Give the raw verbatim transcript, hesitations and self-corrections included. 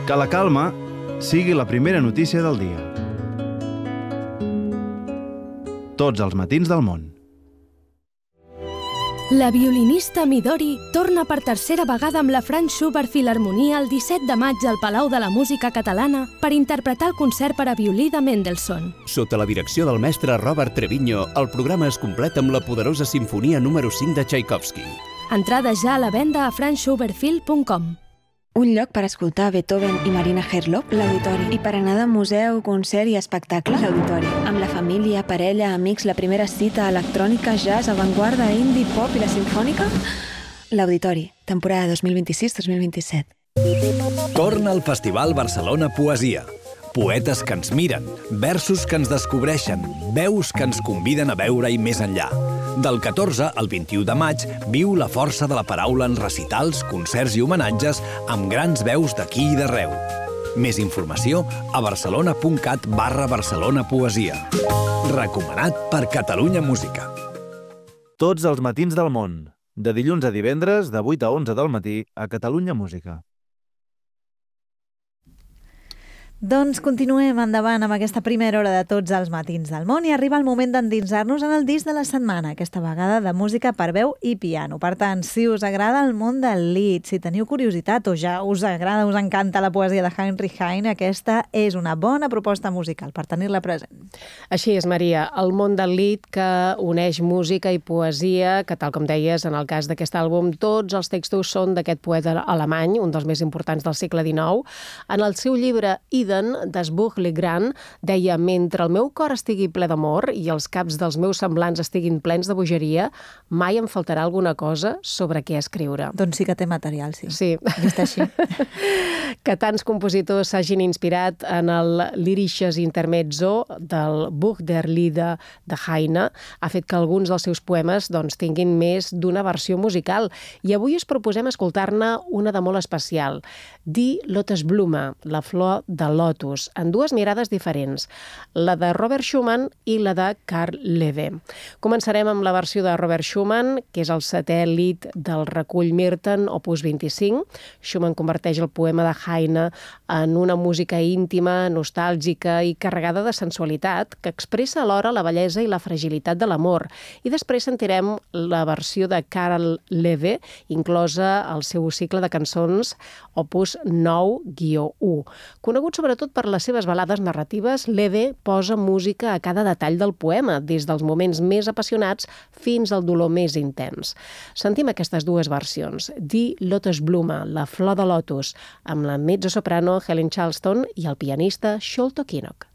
Que la calma sigui la primera notícia del dia. Tots els matins del món. La violinista Midori torna per tercera vegada amb la Franz Schubert Filharmonia el disset de maig al Palau de la Música Catalana per interpretar el concert per a violí de Mendelssohn. Sota la direcció del mestre Robert Trevigno, el programa es completa amb la poderosa sinfonia número cinc de Tchaikovsky. Entrades ja a la venda a franz schubert film punt com. Un lloc per escoltar Beethoven i Marina Herlop, l'Auditori. I per anar de museu, concert i espectacle, l'Auditori. Amb la família, parella, amics, la primera cita, electrònica, jazz, avantguarda, indie, pop i la sinfònica, l'Auditori, temporada dos mil vint-i-sis dos mil vint-i-set. Torna al Festival Barcelona Poesia. Poetes que ens miren, versos que ens descobreixen, veus que ens conviden a veure-hi més enllà. Del catorze al vint-i-u de maig, viu la força de la paraula en recitals, concerts i homenatges amb grans veus d'aquí i d'arreu. Més informació a barcelona.cat barra Barcelona Poesia. Recomanat per Catalunya Música. Tots els matins del món. De dilluns a divendres, de vuit a onze del matí, a Catalunya Música. Doncs continuem endavant amb aquesta primera hora de tots els matins del món i arriba el moment d'endinsar-nos en el disc de la setmana, aquesta vegada de música per veu i piano. Per tant, si us agrada el món del lied, si teniu curiositat o ja us agrada, us encanta la poesia de Heinrich Heine, aquesta és una bona proposta musical per tenir-la present. Així és, Maria, el món del lied que uneix música i poesia, que tal com deies, en el cas d'aquest àlbum, tots els textos són d'aquest poeta alemany, un dels més importants del segle dinou. En el seu llibre Das Buch Le Grand deia: mentre el meu cor estigui ple d'amor i els caps dels meus semblants estiguin plens de bogeria, mai em faltarà alguna cosa sobre què escriure. Doncs sí que té material, sí. Sí. Està així. Que tants compositors s'hagin inspirat en el Lyrisches Intermezzo del Buch der Lieder de Heine ha fet que alguns dels seus poemes doncs, tinguin més d'una versió musical. I avui us proposem escoltar-ne una de molt especial, Die Lotusblume, la flor de lotus, en dues mirades diferents, la de Robert Schumann i la de Karl Leve. Començarem amb la versió de Robert Schumann, que és el setè lied del recull Myrten, opus vint-i-cinc. Schumann converteix el poema de Heine en una música íntima, nostàlgica i carregada de sensualitat, que expressa alhora la bellesa i la fragilitat de l'amor. I després sentirem la versió de Karl Leve, inclosa al seu cicle de cançons opus nou guió u. Conegut sobretot per les seves balades narratives, Leve posa música a cada detall del poema, des dels moments més apassionats fins al dolor més intens. Sentim aquestes dues versions, Die Lotusblume, la flor de lotus, amb la mezzosoprano Helen Charleston i el pianista Sholto Kinnock.